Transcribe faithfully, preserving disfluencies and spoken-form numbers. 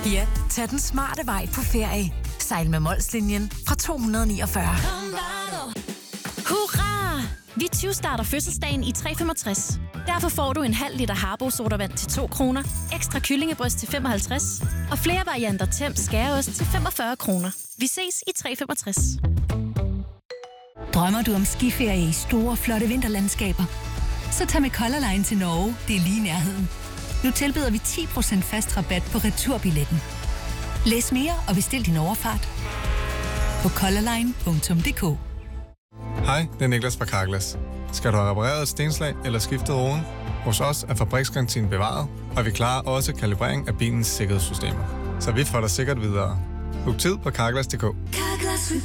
Ja, tag den smarte vej på ferie. Sejl med Molslinjen fra to hundrede niogfyrre. Hurra! Vi tyve-starter fødselsdagen i tre komma femogtres. Derfor får du en halv liter Harbo sodavand til to kroner, ekstra kyllingebryst til femoghalvtreds og flere varianter Temp skæreost til femogfyrre kroner. Vi ses i tre komma femogtres. Drømmer du om skiferie i store, flotte vinterlandskaber? Så tag med Color Line til Norge, det er lige i nærheden. Nu tilbyder vi ti procent fast rabat på returbilletten. Læs mere og bestil din overfart på colorline punktum d k. Hej, det er Niklas fra Carglass. Skal du have repareret et stenslag eller skiftet roden? Hos os er fabriksgarantien bevaret, og vi klarer også kalibrering af bilens sikkerhedssystemer. Så vi får dig sikkert videre. Book tid på carglass punktum d k.